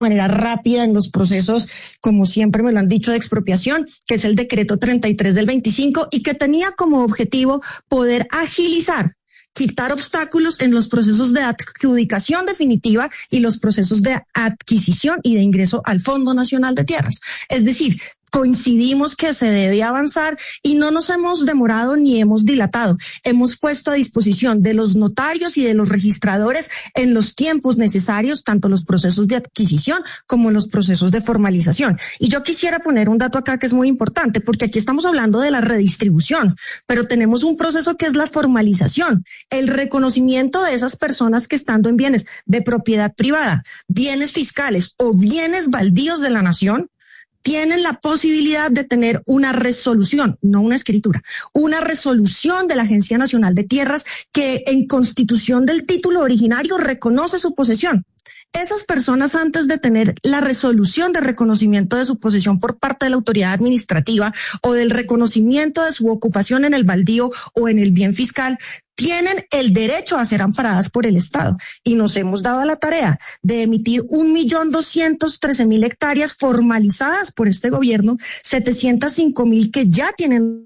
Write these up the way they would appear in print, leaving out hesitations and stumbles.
manera rápida en los procesos, como siempre me lo han dicho, de expropiación, que es el decreto 33 del 25 y que tenía como objetivo poder agilizar, quitar obstáculos en los procesos de adjudicación definitiva y los procesos de adquisición y de ingreso al Fondo Nacional de Tierras. Es decir, coincidimos que se debe avanzar y no nos hemos demorado ni hemos dilatado. Hemos puesto a disposición de los notarios y de los registradores en los tiempos necesarios, tanto los procesos de adquisición como los procesos de formalización. Y yo quisiera poner un dato acá que es muy importante, porque aquí estamos hablando de la redistribución, pero tenemos un proceso que es la formalización, el reconocimiento de esas personas que estando en bienes de propiedad privada, bienes fiscales o bienes baldíos de la nación, tienen la posibilidad de tener una resolución, no una escritura, una resolución de la Agencia Nacional de Tierras que en constitución del título originario reconoce su posesión. Esas personas, antes de tener la resolución de reconocimiento de su posesión por parte de la autoridad administrativa o del reconocimiento de su ocupación en el baldío o en el bien fiscal, tienen el derecho a ser amparadas por el Estado. Y nos hemos dado a la tarea de emitir 1.213.000 hectáreas formalizadas por este gobierno, 705.000 que ya tienen.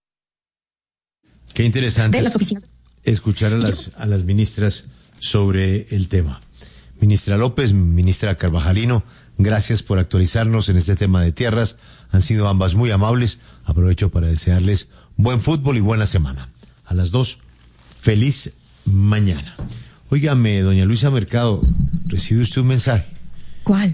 Qué interesante de las oficinas. Escuchar a las ministras sobre el tema. Ministra López, ministra Carvajalino, gracias por actualizarnos en este tema de tierras. Han sido ambas muy amables. Aprovecho para desearles buen fútbol y buena semana. A las dos, feliz mañana. Óigame, doña Luisa Mercado, ¿recibe usted un mensaje? ¿Cuál?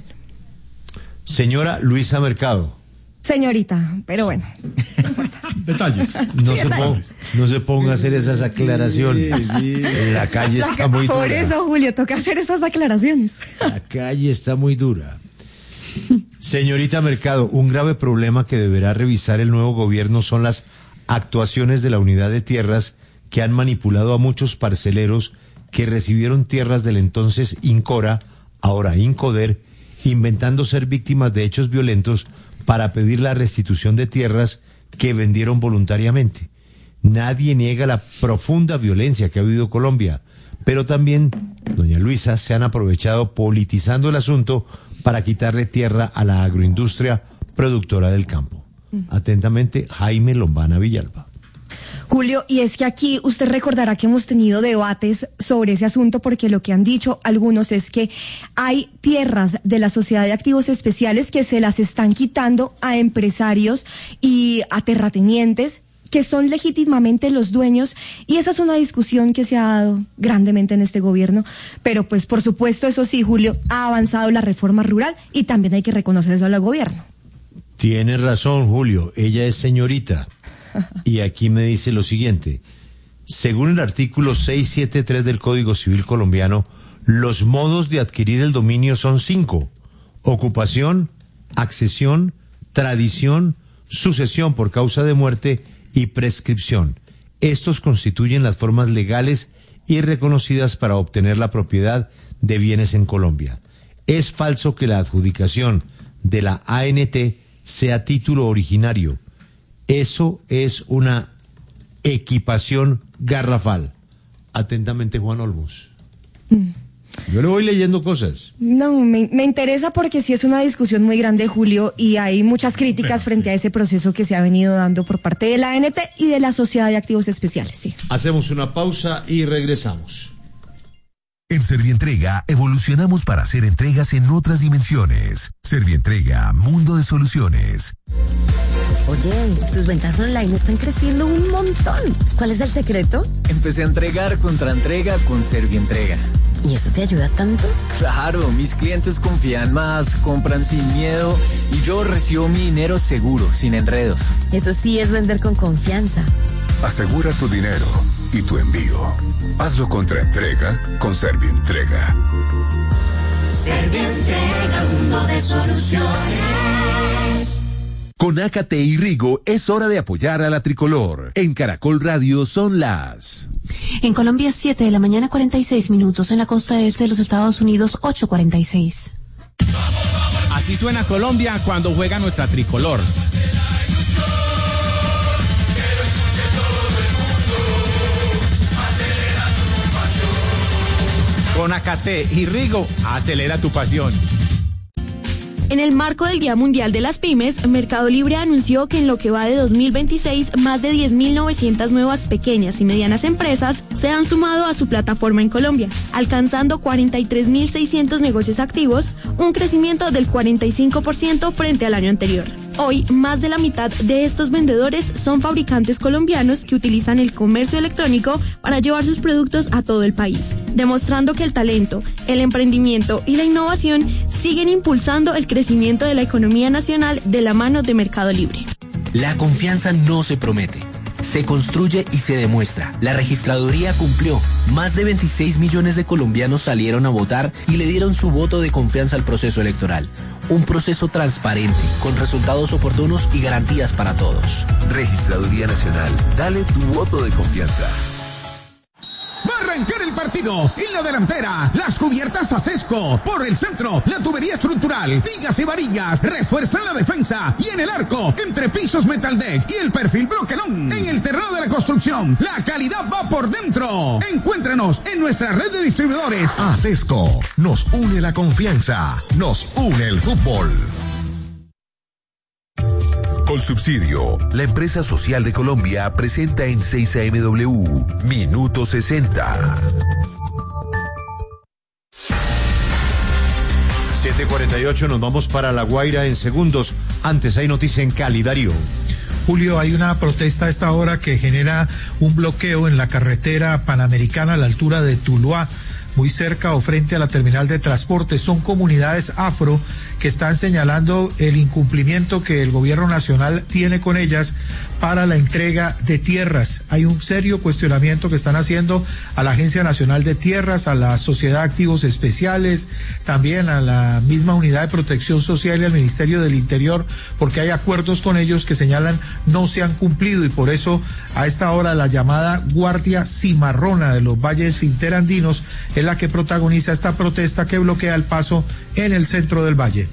Señora Luisa Mercado. Señorita, pero bueno. Detalles. No se ponga a hacer esas aclaraciones. Sí. La calle está muy dura. Por eso, Julio, toca hacer esas aclaraciones. La calle está muy dura. Señorita Mercado, un grave problema que deberá revisar el nuevo gobierno son las actuaciones de la Unidad de Tierras que han manipulado a muchos parceleros que recibieron tierras del entonces INCORA, ahora INCODER, inventando ser víctimas de hechos violentos para pedir la restitución de tierras que vendieron voluntariamente. Nadie niega la profunda violencia que ha vivido Colombia, pero también, doña Luisa, se han aprovechado politizando el asunto para quitarle tierra a la agroindustria productora del campo. Atentamente, Jaime Lombana Villalba. Julio, y es que aquí usted recordará que hemos tenido debates sobre ese asunto porque lo que han dicho algunos es que hay tierras de la Sociedad de Activos Especiales que se las están quitando a empresarios y a terratenientes que son legítimamente los dueños, y esa es una discusión que se ha dado grandemente en este gobierno, pero pues por supuesto, eso sí, Julio, ha avanzado la reforma rural y también hay que reconocerlo al gobierno. Tiene razón, Julio, ella es señorita. Y aquí me dice lo siguiente: según el artículo 673 del Código Civil colombiano, los modos de adquirir el dominio son 5: ocupación, accesión, tradición, sucesión por causa de muerte y prescripción. Estos constituyen las formas legales y reconocidas para obtener la propiedad de bienes en Colombia. Es falso que la adjudicación de la ANT sea título originario. Eso es una equipación garrafal. Atentamente, Juan Olmos. Yo le voy leyendo cosas. No, me interesa porque sí es una discusión muy grande, Julio, y hay muchas críticas frente a ese proceso que se ha venido dando por parte de la ANT y de la Sociedad de Activos Especiales, sí. Hacemos una pausa y regresamos. En Servientrega evolucionamos para hacer entregas en otras dimensiones. Servientrega, mundo de soluciones. Oye, tus ventas online están creciendo un montón. ¿Cuál es el secreto? Empecé a entregar contra entrega con Servientrega. ¿Y eso te ayuda tanto? Claro, mis clientes confían más, compran sin miedo y yo recibo mi dinero seguro, sin enredos. Eso sí es vender con confianza. Asegura tu dinero y tu envío. Hazlo contra entrega con Servientrega. Servientrega, mundo de soluciones. Con Ácate y Rigo es hora de apoyar a la tricolor. En Caracol Radio son las... En Colombia 7 de la mañana 46 minutos. En la costa este de los Estados Unidos 8:46. Así suena Colombia cuando juega nuestra tricolor. Con Ácate y Rigo, acelera tu pasión. En el marco del Día Mundial de las Pymes, Mercado Libre anunció que en lo que va de 2026, más de 10.900 nuevas pequeñas y medianas empresas se han sumado a su plataforma en Colombia, alcanzando 43.600 negocios activos, un crecimiento del 45% frente al año anterior. Hoy, más de la mitad de estos vendedores son fabricantes colombianos que utilizan el comercio electrónico para llevar sus productos a todo el país, demostrando que el talento, el emprendimiento y la innovación siguen impulsando el crecimiento de la economía nacional de la mano de Mercado Libre. La confianza no se promete, se construye y se demuestra. La registraduría cumplió. Más de 26 millones de colombianos salieron a votar y le dieron su voto de confianza al proceso electoral. Un proceso transparente, con resultados oportunos y garantías para todos. Registraduría Nacional, dale tu voto de confianza. Va a arrancar el partido. En la delantera, las cubiertas Acesco. Por el centro, la tubería estructural, vigas y varillas refuerzan la defensa. Y en el arco, entre pisos Metaldeck y el perfil Bloquelón. En el terreno de la construcción, la calidad va por dentro. Encuéntranos en nuestra red de distribuidores. Acesco, nos une la confianza, nos une el fútbol. Colsubsidio, la empresa social de Colombia, presenta en 6AMW, Minuto 60. 7:48, nos vamos para La Guaira en segundos. Antes hay noticia en Cali, Darío. Julio, hay una protesta a esta hora que genera un bloqueo en la carretera panamericana a la altura de Tuluá, muy cerca o frente a la terminal de transporte. Son comunidades afro que están señalando el incumplimiento que el gobierno nacional tiene con ellas para la entrega de tierras. Hay un serio cuestionamiento que están haciendo a la Agencia Nacional de Tierras, a la Sociedad de Activos Especiales, también a la misma Unidad de Protección Social y al Ministerio del Interior, porque hay acuerdos con ellos que señalan no se han cumplido, y por eso a esta hora la llamada Guardia Cimarrona de los Valles Interandinos es la que protagoniza esta protesta que bloquea el paso en el centro del valle.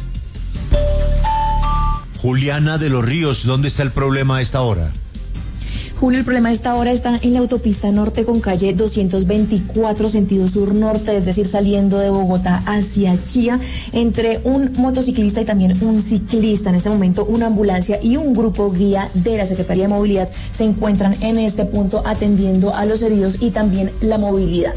Juliana de los Ríos, ¿dónde está el problema a esta hora? Julio, el problema a esta hora está en la autopista norte con calle 224 sentido sur-norte, es decir, saliendo de Bogotá hacia Chía, entre un motociclista y también un ciclista. En este momento, una ambulancia y un grupo guía de la Secretaría de Movilidad se encuentran en este punto atendiendo a los heridos y también la movilidad.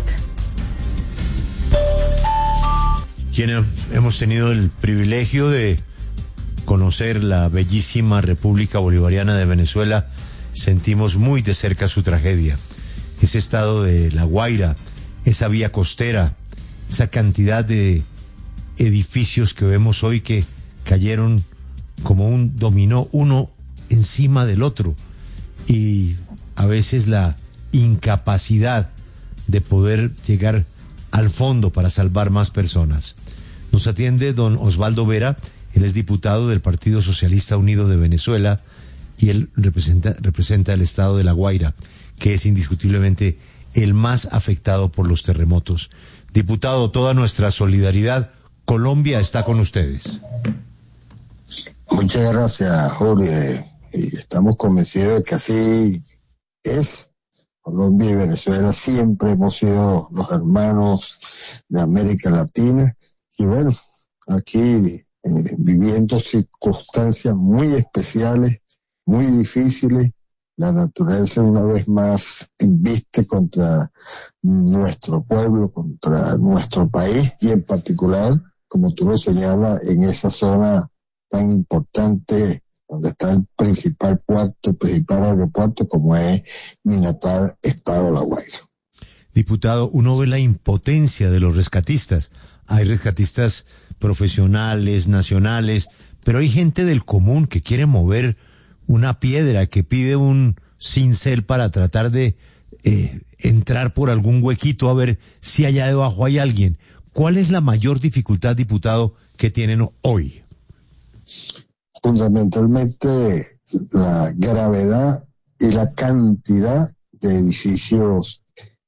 Quienes hemos tenido el privilegio de conocer la bellísima República Bolivariana de Venezuela, sentimos muy de cerca su tragedia. Ese estado de La Guaira, esa vía costera, esa cantidad de edificios que vemos hoy que cayeron como un dominó, uno encima del otro, y a veces la incapacidad de poder llegar al fondo para salvar más personas. Nos atiende don Osvaldo Vera. Él es diputado del Partido Socialista Unido de Venezuela y él representa el estado de La Guaira, que es indiscutiblemente el más afectado por los terremotos. Diputado, toda nuestra solidaridad. Colombia está con ustedes. Muchas gracias, Jorge. Y estamos convencidos de que así es. Colombia y Venezuela siempre hemos sido los hermanos de América Latina. Y bueno, aquí viviendo circunstancias muy especiales, muy difíciles, la naturaleza una vez más embiste contra nuestro pueblo, contra nuestro país, y en particular, como tú lo señalas, en esa zona tan importante donde está el principal puerto, el principal aeropuerto, como es mi natal estado La Guaira. Diputado, uno ve la impotencia de los rescatistas. Hay rescatistas profesionales, nacionales, pero hay gente del común que quiere mover una piedra, que pide un cincel para tratar de entrar por algún huequito a ver si allá debajo hay alguien. ¿Cuál es la mayor dificultad, diputado, que tienen hoy? Fundamentalmente la gravedad y la cantidad de edificios,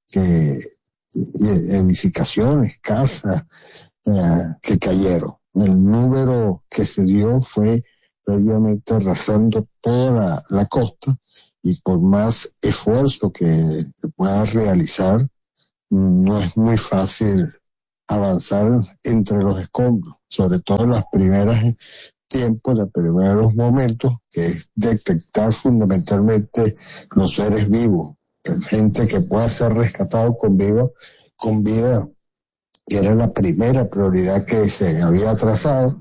edificaciones, casas que cayeron. El número que se dio fue prácticamente arrasando toda la costa, y por más esfuerzo que se pueda realizar, no es muy fácil avanzar entre los escombros, sobre todo en los primeros momentos, que es detectar fundamentalmente los seres vivos, gente que pueda ser rescatado con vida, que era la primera prioridad que se había trazado.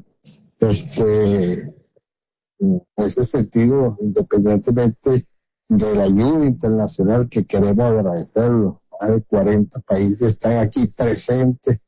En ese sentido, independientemente de la ayuda internacional que queremos agradecerlo, más de 40 países están aquí presentes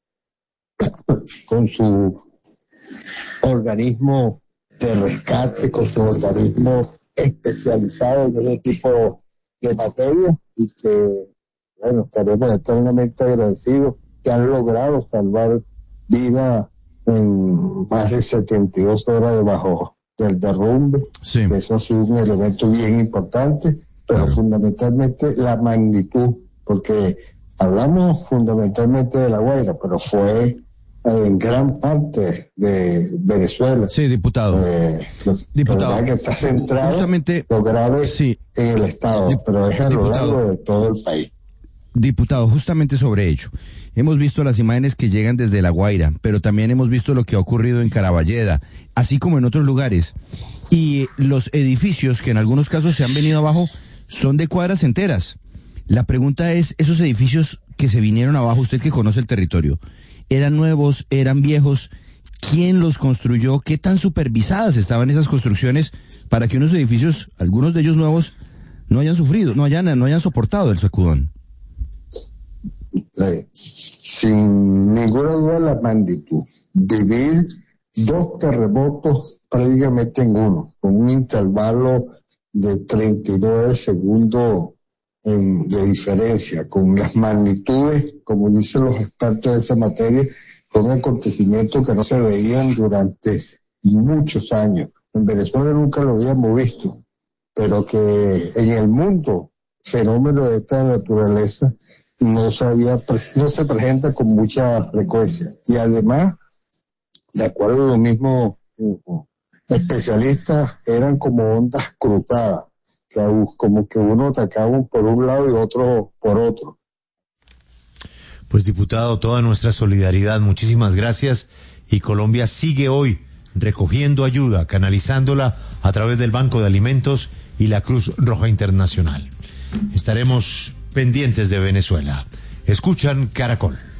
con su organismo de rescate, con su organismo especializado en ese tipo de materia, y que, bueno, estaremos eternamente agradecidos que han logrado salvar vida en más de 72 horas debajo del derrumbe. Sí. Eso ha sido un elemento bien importante, pero fundamentalmente la magnitud, porque hablamos fundamentalmente de La Guaira, pero fue en gran parte de Venezuela. Sí, diputado. Diputado, que está centrado justamente lo grave en el Estado, pero es a lo largo de todo el país. Diputado, justamente sobre ello. Hemos visto las imágenes que llegan desde La Guaira, pero también hemos visto lo que ha ocurrido en Caraballeda, así como en otros lugares. Y los edificios que en algunos casos se han venido abajo son de cuadras enteras. La pregunta es, esos edificios que se vinieron abajo, usted que conoce el territorio, ¿eran nuevos, eran viejos? ¿Quién los construyó? ¿Qué tan supervisadas estaban esas construcciones para que unos edificios, algunos de ellos nuevos, no hayan sufrido, no hayan soportado el sacudón? Sin ninguna duda la magnitud. Vivir 2 terremotos prácticamente en uno, con un intervalo de 39 segundos de diferencia, con las magnitudes, como dicen los expertos de esa materia, con acontecimientos que no se veían durante muchos años. En Venezuela nunca lo habíamos visto, pero que en el mundo fenómenos de esta naturaleza no se presenta con mucha frecuencia. Y además, de acuerdo a los mismos especialistas, eran como ondas cruzadas, como que uno atacaba por un lado y otro por otro. Pues diputado, toda nuestra solidaridad, muchísimas gracias, y Colombia sigue hoy recogiendo ayuda, canalizándola a través del Banco de Alimentos y la Cruz Roja Internacional. Estaremos pendientes de Venezuela. Escuchan Caracol.